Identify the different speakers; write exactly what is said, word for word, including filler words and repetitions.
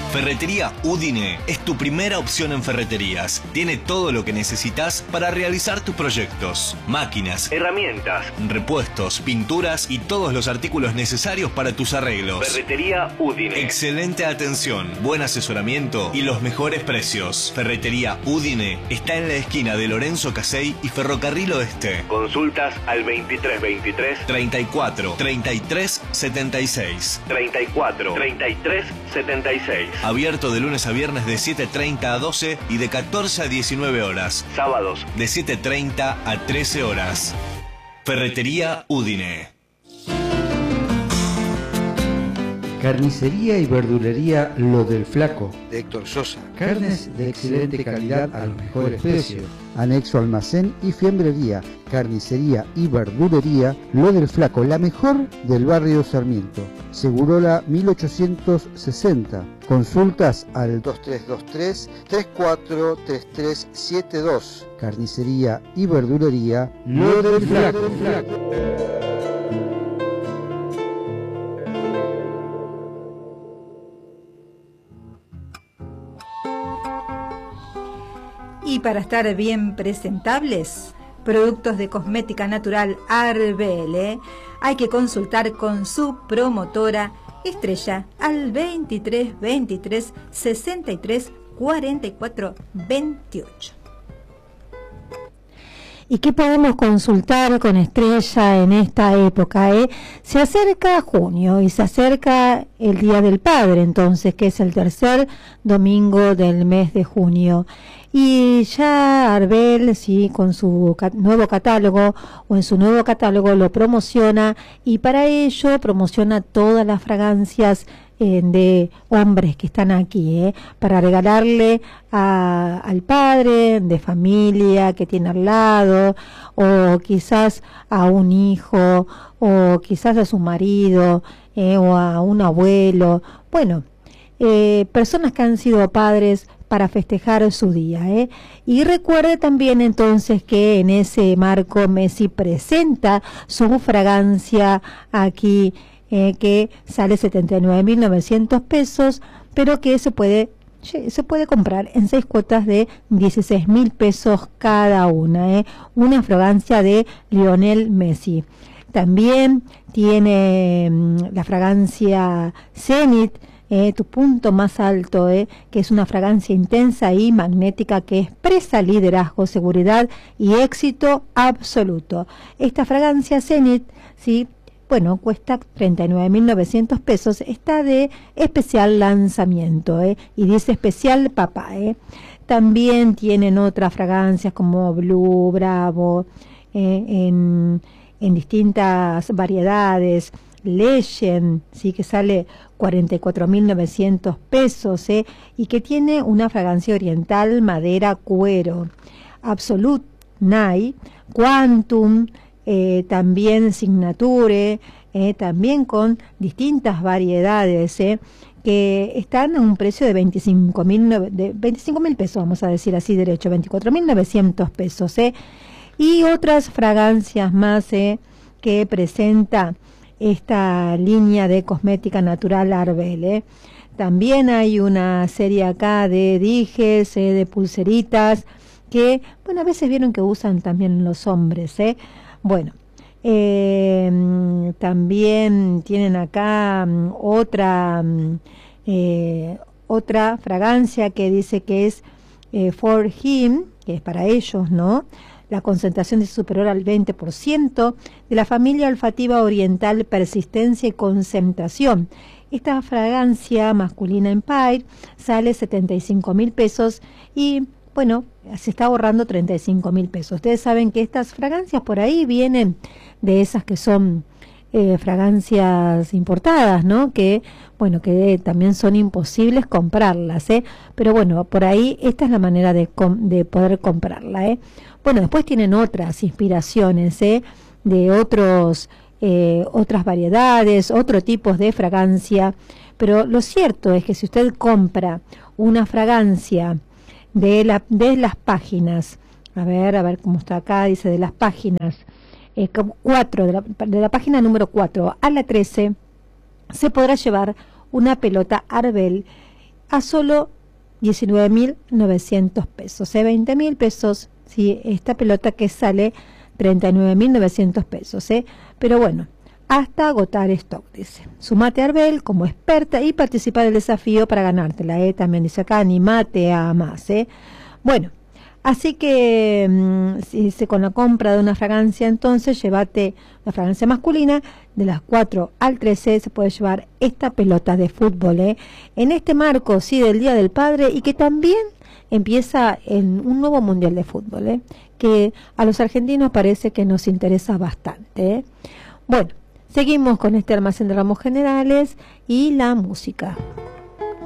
Speaker 1: Ferretería Udine es tu primera opción en ferreterías. Tiene todo lo que necesitas para realizar tus proyectos. Máquinas, herramientas, repuestos, pinturas y todos los artículos necesarios para tus arreglos. Ferretería Udine. Excelente atención, buen asesoramiento y los mejores precios. Ferretería Udine está en la esquina de Lorenzo Casey y Ferrocarril Oeste. Consultas al veintitrés veintitrés treinta y cuatro treinta y tres setenta y seis. treinta y cuatro treinta y tres setenta y seis. Abierto de lunes a viernes de siete treinta a doce y de catorce a diecinueve horas. Sábados de siete treinta a trece horas. Ferretería Udine.
Speaker 2: Carnicería y verdulería Lo del Flaco, de Héctor Sosa. Carnes de excelente calidad a los mejores precios. Anexo almacén y fiambrería. Carnicería y verdulería Lo del Flaco, la mejor del barrio Sarmiento. Segurola mil ochocientos sesenta. Consultas al dos tres dos tres, tres cuatro tres tres siete dos. Carnicería y verdulería Lo del Flaco.
Speaker 3: Y para estar bien presentables, productos de cosmética natural Arbele, hay que consultar con su promotora Estrella al veintitrés veintitrés sesenta y tres cuarenta y cuatro veintiocho.
Speaker 4: ¿Y qué podemos consultar con Estrella en esta época? Eh? Se acerca junio y se acerca el Día del Padre, entonces, que es el tercer domingo del mes de junio. Y ya Arbel, sí, con su cat- nuevo catálogo o en su nuevo catálogo lo promociona, y para ello promociona todas las fragancias eh, de hombres que están aquí, eh, para regalarle a, al padre de familia que tiene al lado, o quizás a un hijo, o quizás a su marido, eh, o a un abuelo. Bueno, eh, personas que han sido padres, para festejar su día, ¿eh? Y recuerde también entonces que en ese marco Messi presenta su fragancia aquí, eh, que sale setenta y nueve mil novecientos pesos, pero que se puede se puede comprar en seis cuotas de dieciséis mil pesos cada una, ¿eh? Una fragancia de Lionel Messi. También tiene mmm, la fragancia Zenith, Eh, tu punto más alto, eh, que es una fragancia intensa y magnética que expresa liderazgo, seguridad y éxito absoluto. Esta fragancia Zenith, sí, bueno, cuesta treinta y nueve mil novecientos pesos, está de especial lanzamiento, eh, y dice especial papá. Eh. También tienen otras fragancias como Blue, Bravo, eh, en, en distintas variedades. Legend, sí, que sale cuarenta y cuatro mil novecientos pesos, eh, y que tiene una fragancia oriental, madera, cuero. Absolute Night, Quantum, eh, también Signature, eh, también con distintas variedades, eh, que están a un precio de veinticinco mil pesos, vamos a decir así derecho, veinticuatro mil novecientos pesos, eh, y otras fragancias más, eh, que presenta esta línea de cosmética natural Arbel, ¿eh? También hay una serie acá de dijes, eh, de pulseritas, que, bueno, a veces vieron que usan también los hombres, ¿eh? Bueno, eh, también tienen acá um, otra, um, eh, otra fragancia que dice que es eh, for him, que es para ellos, ¿no? La concentración es superior al veinte por ciento, de la familia olfativa oriental Persistencia y Concentración. Esta fragancia masculina Empire sale setenta y cinco mil pesos y, bueno, se está ahorrando treinta y cinco mil pesos. Ustedes saben que estas fragancias por ahí vienen de esas que son eh, fragancias importadas, ¿no? Que, bueno, que también son imposibles comprarlas, ¿eh? Pero bueno, por ahí esta es la manera de, de poder comprarla, ¿eh? Bueno, después tienen otras inspiraciones, ¿eh? De otros, eh, otras variedades, otros tipos de fragancia, pero lo cierto es que si usted compra una fragancia de, la, de las páginas, a ver, a ver cómo está acá, dice de las páginas, eh, cuatro, de la, de la página número cuatro a la trece, se podrá llevar una pelota Arbel a solo diecinueve mil novecientos pesos, ¿eh? veinte mil pesos, ¿sí? Esta pelota que sale treinta y nueve mil novecientos pesos, ¿eh? Pero bueno, hasta agotar stock, dice. Sumate a Arbel como experta y participa del desafío para ganártela, ¿eh? También dice acá, animate a más, ¿eh? Bueno, así que mmm, si, si con la compra de una fragancia, entonces llévate una fragancia masculina, de las cuatro al trece se puede llevar esta pelota de fútbol, ¿eh? En este marco, sí, del Día del Padre, y que también empieza en un nuevo mundial de fútbol, ¿eh? Que a los argentinos parece que nos interesa bastante, ¿eh? Bueno, seguimos con este almacén de ramos generales y la música.